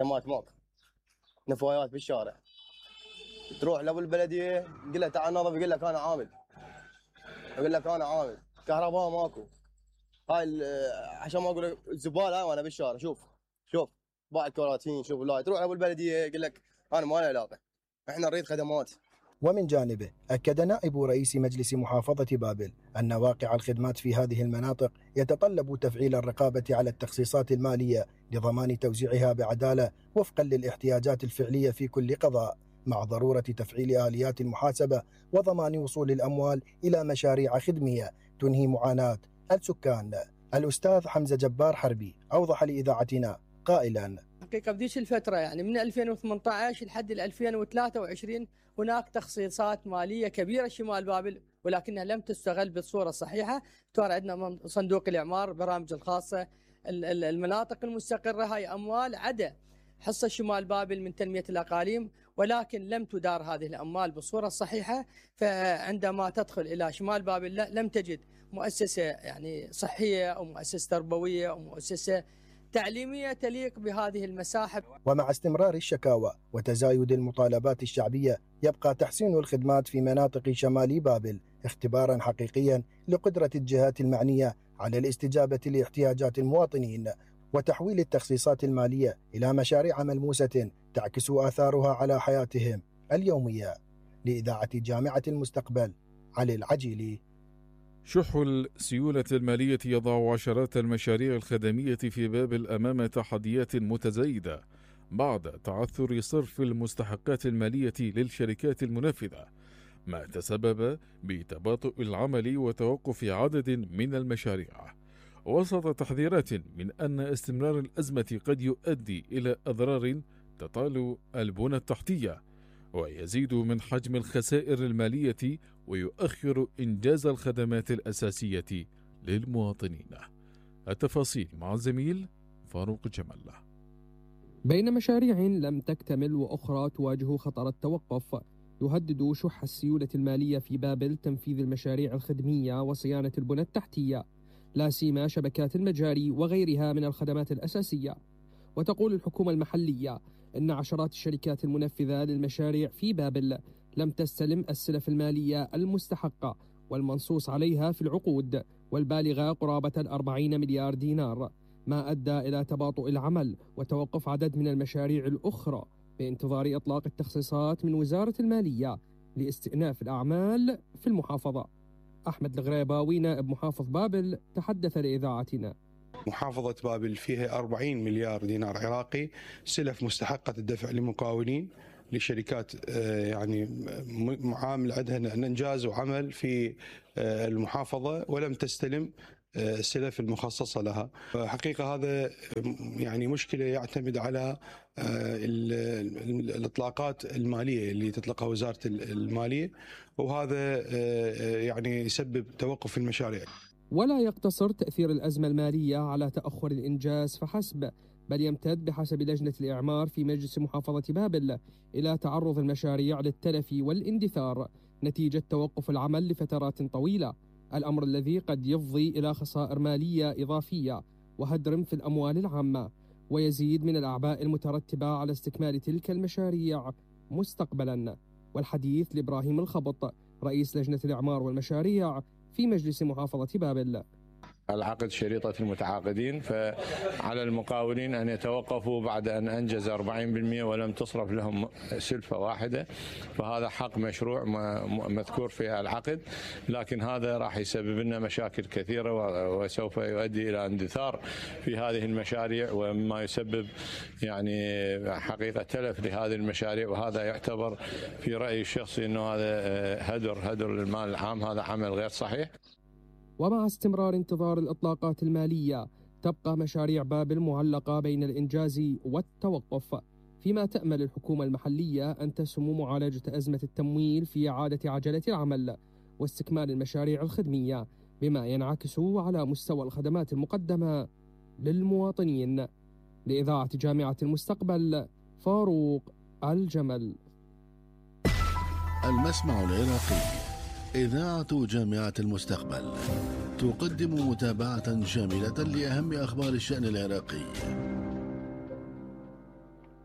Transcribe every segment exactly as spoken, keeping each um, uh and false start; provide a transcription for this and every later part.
خدمات ماكو، نفايات بالشارع. تروح لابو البلديه تقول له تعال نظف، يقول لك انا عامل، يقول لك انا عامل. كهرباء ماكو. هاي ال- عشان ما اقول الزباله وانا بالشارع. شوف شوف باع الكراتين. شوف لا تروح لابو البلديه يقول لك انا ما لي علاقه، احنا نريد خدمات. ومن جانبه أكد نائب رئيس مجلس محافظة بابل أن واقع الخدمات في هذه المناطق يتطلب تفعيل الرقابة على التخصيصات المالية لضمان توزيعها بعدالة وفقا للاحتياجات الفعلية في كل قضاء، مع ضرورة تفعيل آليات المحاسبة وضمان وصول الأموال إلى مشاريع خدمية تنهي معاناة السكان. الأستاذ حمزة جبار حربي أوضح لإذاعتنا قائلا: حقيقة بديش الفترة يعني من ألفين وثمانية عشر لحد ألفين وثلاثة وعشرين هناك تخصيصات مالية كبيرة شمال بابل، ولكنها لم تستغل بالصورة الصحيحة. ترى عندنا صندوق الإعمار، برامج الخاصة، المناطق المستقرة، هاي أموال عدا حصة شمال بابل من تنمية الأقاليم، ولكن لم تدار هذه الأموال بالصورة الصحيحة. فعندما تدخل إلى شمال بابل لم تجد مؤسسة يعني صحية أو مؤسسة تربوية أو مؤسسة تعليمية تليق بهذه المساحة. ومع استمرار الشكاوى وتزايد المطالبات الشعبية، يبقى تحسين الخدمات في مناطق شمال بابل اختبارا حقيقيا لقدرة الجهات المعنية على الاستجابة لاحتياجات المواطنين وتحويل التخصيصات المالية إلى مشاريع ملموسة تعكس آثارها على حياتهم اليومية. لإذاعة جامعة المستقبل، علي العجيلي. شح السيولة المالية يضع عشرات المشاريع الخدمية في بابل أمام تحديات متزايدة بعد تعثر صرف المستحقات المالية للشركات المنفذة، ما تسبب بتباطؤ العمل وتوقف عدد من المشاريع، وسط تحذيرات من أن استمرار الأزمة قد يؤدي إلى أضرار تطال البنى التحتية ويزيد من حجم الخسائر المالية ويؤخر إنجاز الخدمات الأساسية للمواطنين. التفاصيل مع الزميل فاروق جمال. بين مشاريع لم تكتمل وأخرى تواجه خطر التوقف، يهدد شح السيولة المالية في بابل تنفيذ المشاريع الخدمية وصيانة البنى التحتية، لا سيما شبكات المجاري وغيرها من الخدمات الأساسية. وتقول الحكومة المحلية إن عشرات الشركات المنفذة للمشاريع في بابل لم تستلم السلف المالية المستحقة والمنصوص عليها في العقود، والبالغة قرابة الأربعين مليار دينار، ما أدى إلى تباطؤ العمل وتوقف عدد من المشاريع الأخرى بانتظار إطلاق التخصيصات من وزارة المالية لاستئناف الأعمال في المحافظة. أحمد الغريباوي نائب محافظ بابل تحدث لإذاعتنا. محافظة بابل فيها أربعين مليار دينار عراقي سلف مستحقة الدفع لمقاولين لشركات يعني معامل عندها إنجاز وعمل في المحافظة ولم تستلم السلف المخصصة لها. حقيقة هذا يعني مشكلة يعتمد على الإطلاقات المالية اللي تطلقها وزارة المالية، وهذا يعني يسبب توقف المشاريع. ولا يقتصر تأثير الأزمة المالية على تأخر الإنجاز فحسب، بل يمتد بحسب لجنة الإعمار في مجلس محافظة بابل إلى تعرض المشاريع للتلف والاندثار نتيجة توقف العمل لفترات طويلة، الأمر الذي قد يفضي إلى خسائر مالية إضافية وهدر في الأموال العامة، ويزيد من الأعباء المترتبة على استكمال تلك المشاريع مستقبلا. والحديث لإبراهيم الخبط رئيس لجنة الإعمار والمشاريع في مجلس محافظة بابل. العقد شريطة المتعاقدين، فعلى المقاولين أن يتوقفوا بعد أن أنجز أربعين بالمئة ولم تصرف لهم سلفة واحدة، فهذا حق مشروع مذكور في العقد، لكن هذا راح يسبب لنا مشاكل كثيرة وسوف يؤدي إلى اندثار في هذه المشاريع، وما يسبب يعني حقيقة تلف لهذه المشاريع، وهذا يعتبر في رأيي الشخصي أنه هذا هدر هدر للمال العام، هذا عمل غير صحيح. ومع استمرار انتظار الإطلاقات المالية تبقى مشاريع بابل معلقة بين الإنجاز والتوقف، فيما تأمل الحكومة المحلية أن تسهم معالجة أزمة التمويل في إعادة عجلة العمل واستكمال المشاريع الخدمية، بما ينعكس على مستوى الخدمات المقدمة للمواطنين. لإذاعة جامعة المستقبل، فاروق الجمل. المسمع العراقي، إذاعة جامعة المستقبل تقدم متابعة شاملة لأهم أخبار الشأن العراقي.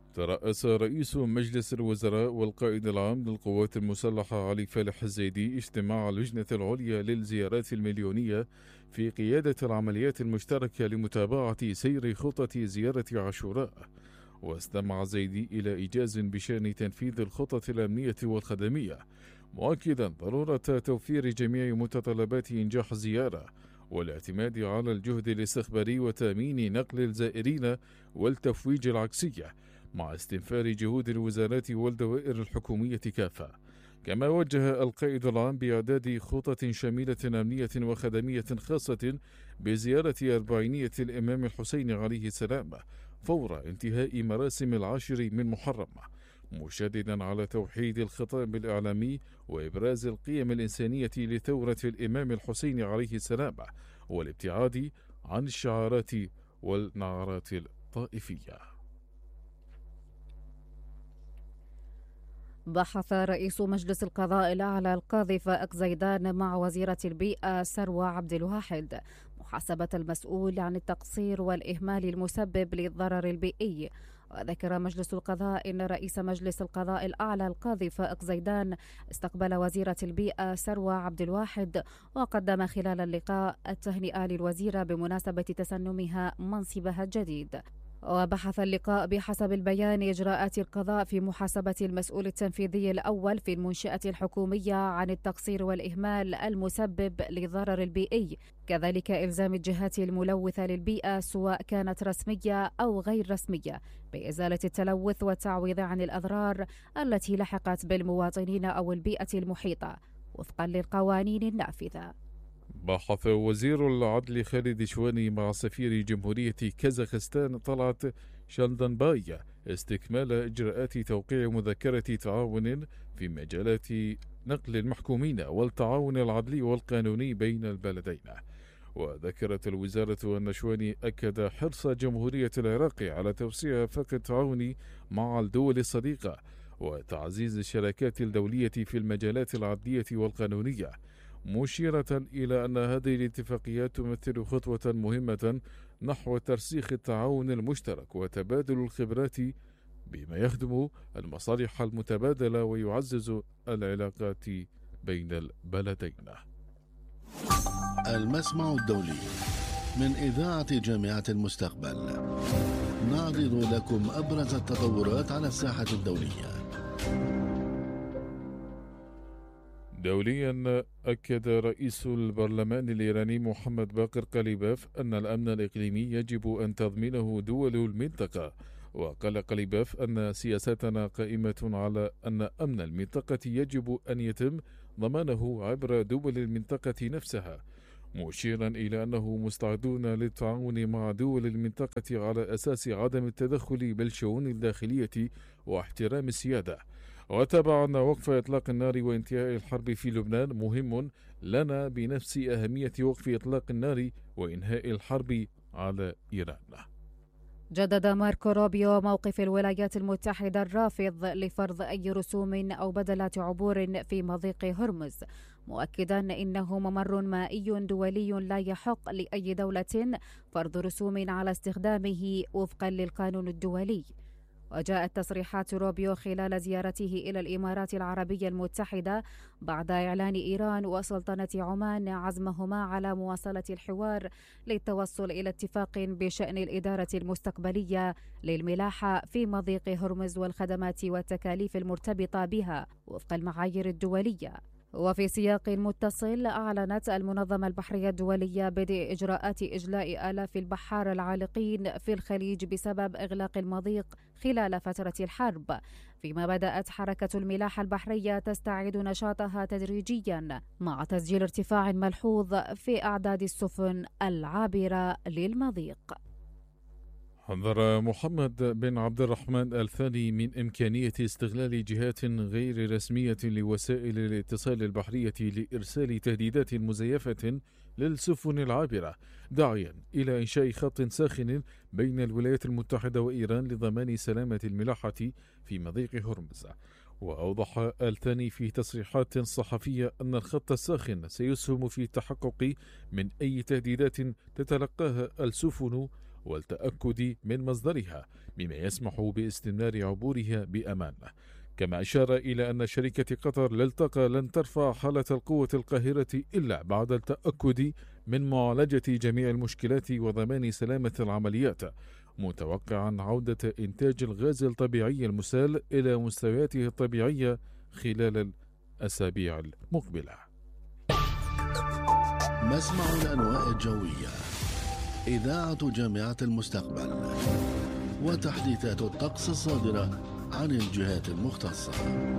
ترأس رئيس مجلس الوزراء والقائد العام للقوات المسلحة علي فالح الزيدي اجتماع اللجنة العليا للزيارات المليونية في قيادة العمليات المشتركة لمتابعة سير خطط زيارة عاشوراء. واستمع الزيدي إلى إيجاز بشأن تنفيذ الخطط الأمنية والخدمية، مؤكدا ضرورة توفير جميع متطلبات إنجاح الزيارة والاعتماد على الجهد الاستخباري وتأمين نقل الزائرين والتفويج العكسية مع استنفار جهود الوزارات والدوائر الحكومية كافة. كما وجه القائد العام بإعداد خطط شاملة أمنية وخدمية خاصة بزيارة أربعينية الإمام الحسين عليه السلام فور انتهاء مراسم العاشر من محرم، مشددا على توحيد الخطاب الإعلامي وإبراز القيم الإنسانية لثورة الإمام الحسين عليه السلام والابتعاد عن الشعارات والنعرات الطائفية. بحث رئيس مجلس القضاء الأعلى القاضي فائق زيدان مع وزيرة البيئة سروى عبد الواحد محاسبة المسؤول عن التقصير والإهمال المسبب للضرر البيئي. وذكر مجلس القضاء إن رئيس مجلس القضاء الأعلى القاضي فائق زيدان استقبل وزيرة البيئة سروى عبد الواحد وقدم خلال اللقاء التهنئة للوزيرة بمناسبة تسنمها منصبها الجديد. وبحث اللقاء بحسب البيان إجراءات القضاء في محاسبة المسؤول التنفيذي الأول في المنشأة الحكومية عن التقصير والإهمال المسبب للضرر البيئي، كذلك إلزام الجهات الملوثة للبيئة سواء كانت رسمية أو غير رسمية بإزالة التلوث والتعويض عن الأضرار التي لحقت بالمواطنين أو البيئة المحيطة وفقا للقوانين النافذة. بحث وزير العدل خالد شواني مع سفير جمهورية كازاخستان طلعت شالدنباي استكمال إجراءات توقيع مذكرة تعاون في مجالات نقل المحكومين والتعاون العدلي والقانوني بين البلدين. وذكرت الوزارة أن شواني أكد حرص جمهورية العراق على توسيع آفاق التعاون مع الدول الصديقة وتعزيز الشراكات الدولية في المجالات العدلية والقانونية، مشيرة إلى أن هذه الاتفاقيات تمثل خطوة مهمة نحو ترسيخ التعاون المشترك وتبادل الخبرات بما يخدم المصالح المتبادلة ويعزز العلاقات بين البلدين. المسمع الدولي من إذاعة جامعة المستقبل، نعرض لكم أبرز التطورات على الساحة الدولية. دوليا، أكد رئيس البرلمان الإيراني محمد باقر قليباف أن الأمن الإقليمي يجب أن تضمنه دول المنطقة. وقال قليباف أن سياستنا قائمة على أن أمن المنطقة يجب أن يتم ضمانه عبر دول المنطقة نفسها، مشيرا إلى أنه مستعدون للتعاون مع دول المنطقة على أساس عدم التدخل بالشؤون الداخلية واحترام السيادة. وتابع أن وقف إطلاق النار وانتهاء الحرب في لبنان مهم لنا بنفس أهمية وقف إطلاق النار وإنهاء الحرب على إيران. جدد ماركو روبيو موقف الولايات المتحدة الرافض لفرض أي رسوم أو بدلات عبور في مضيق هرمز، مؤكدا إنه ممر مائي دولي لا يحق لأي دولة فرض رسوم على استخدامه وفقا للقانون الدولي. وجاءت تصريحات روبيو خلال زيارته إلى الإمارات العربية المتحدة بعد إعلان إيران وسلطنة عمان عزمهما على مواصلة الحوار للتوصل إلى اتفاق بشأن الإدارة المستقبلية للملاحة في مضيق هرمز والخدمات والتكاليف المرتبطة بها وفق المعايير الدولية. وفي سياق متصل، أعلنت المنظمة البحرية الدولية بدء إجراءات إجلاء آلاف البحار العالقين في الخليج بسبب إغلاق المضيق خلال فترة الحرب، فيما بدأت حركة الملاحة البحرية تستعيد نشاطها تدريجيا مع تسجيل ارتفاع ملحوظ في أعداد السفن العابرة للمضيق. حذر محمد بن عبد الرحمن الثاني من إمكانية استغلال جهات غير رسمية لوسائل الاتصال البحرية لإرسال تهديدات مزيفة للسفن العابرة، داعيا إلى إنشاء خط ساخن بين الولايات المتحدة وإيران لضمان سلامة الملاحة في مضيق هرمز. وأوضح الثاني في تصريحات صحفية أن الخط الساخن سيسهم في التحقق من أي تهديدات تتلقاها السفن والتأكد من مصدرها مما يسمح باستمرار عبورها بأمان. كما أشار إلى أن شركة قطر للطاقة لن ترفع حالة القوة القاهرة إلا بعد التأكد من معالجة جميع المشكلات وضمان سلامة العمليات، متوقعا عودة إنتاج الغاز الطبيعي المسال إلى مستوياته الطبيعية خلال الأسابيع المقبلة. مسمع الأنواء الجوية، إذاعة جامعة المستقبل، وتحديثات الطقس الصادرة عن الجهات المختصة.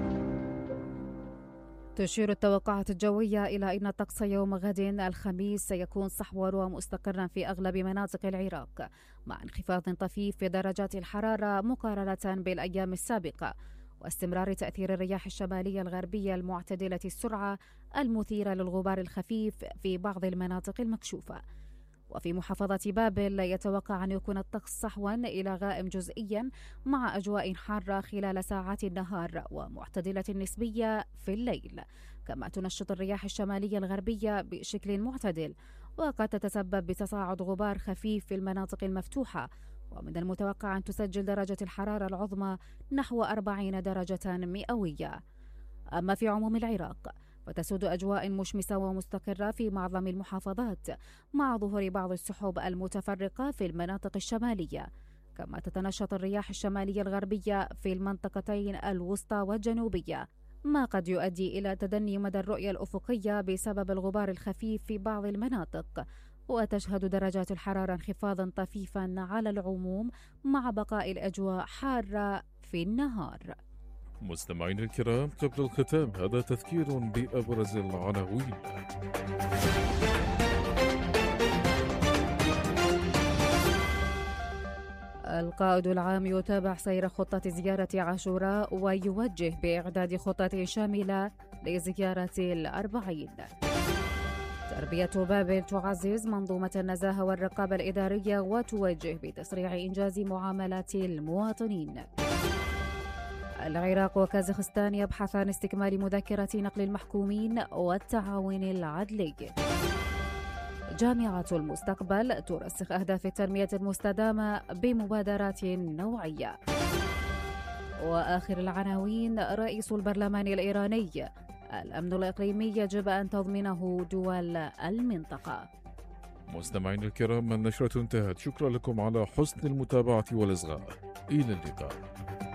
تشير التوقعات الجوية إلى أن الطقس يوم غد الخميس سيكون صحوا ومستقرا في أغلب مناطق العراق، مع انخفاض طفيف في درجات الحرارة مقارنة بالأيام السابقة، واستمرار تأثير الرياح الشمالية الغربية المعتدلة السرعة المثيرة للغبار الخفيف في بعض المناطق المكشوفة. وفي محافظة بابل يتوقع أن يكون الطقس صحوا إلى غائم جزئيا مع أجواء حارة خلال ساعات النهار ومعتدلة نسبية في الليل، كما تنشط الرياح الشمالية الغربية بشكل معتدل، وقد تتسبب بتصاعد غبار خفيف في المناطق المفتوحة. ومن المتوقع أن تسجل درجة الحرارة العظمى نحو أربعين درجة مئوية. أما في عموم العراق فتسود أجواء مشمسة ومستقرة في معظم المحافظات، مع ظهور بعض السحب المتفرقة في المناطق الشمالية، كما تتنشط الرياح الشمالية الغربية في المنطقتين الوسطى والجنوبية، ما قد يؤدي إلى تدني مدى الرؤية الأفقية بسبب الغبار الخفيف في بعض المناطق. وتشهد درجات الحرارة انخفاضا طفيفا على العموم، مع بقاء الأجواء حارة في النهار. مستمعين الكرام، قبل الختام هذا تذكير بأبرز العناوين. القائد العام يتابع سير خطة زيارة عاشوراء ويوجه بإعداد خطة شاملة لزيارة الأربعين. تربية بابل تعزز منظومة النزاهة والرقابة الإدارية وتوجه بتسريع إنجاز معاملات المواطنين. العراق وكازاخستان يبحثان استكمال مذكرة نقل المحكومين والتعاون العدلي. جامعة المستقبل ترسخ أهداف التنمية المستدامة بمبادرات نوعية. وآخر العناوين: رئيس البرلمان الإيراني: الأمن الإقليمي يجب أن تضمنه دول المنطقة. مستمعين الكرام، النشرة انتهت. شكرا لكم على حسن المتابعة والإصغاء. إلى اللقاء.